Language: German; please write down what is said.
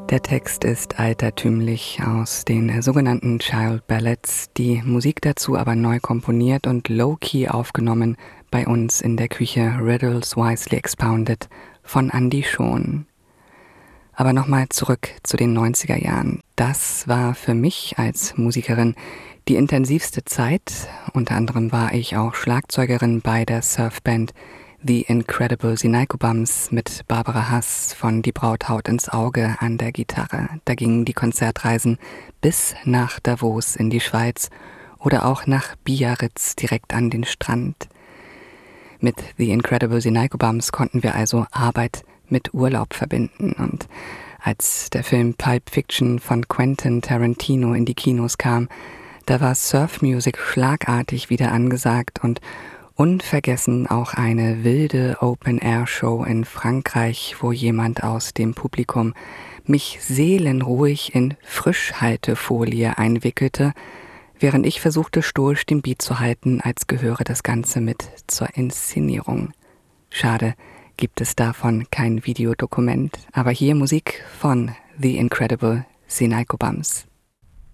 Der Text ist altertümlich aus den sogenannten Child Ballads, die Musik dazu aber neu komponiert und low-key aufgenommen bei uns in der Küche Riddles Wisely Expounded von Andy Schon. Aber nochmal zurück zu den 90er Jahren. Das war für mich als Musikerin die intensivste Zeit. Unter anderem war ich auch Schlagzeugerin bei der Surfband The Incredible Sinalco-Bums mit Barbara Hass von Die Braut haut ins Auge an der Gitarre. Da gingen die Konzertreisen bis nach Davos in die Schweiz oder auch nach Biarritz direkt an den Strand. Mit The Incredible Sinalco-Bums konnten wir also Arbeit mit Urlaub verbinden. Und als der Film Pulp Fiction von Quentin Tarantino in die Kinos kam, da war Surfmusik schlagartig wieder angesagt und unvergessen auch eine wilde Open-Air-Show in Frankreich, wo jemand aus dem Publikum mich seelenruhig in Frischhaltefolie einwickelte, während ich versuchte, stoisch den Beat zu halten, als gehöre das Ganze mit zur Inszenierung. Schade, gibt es davon kein Videodokument, aber hier Musik von The Incredible Sinalco-Bums.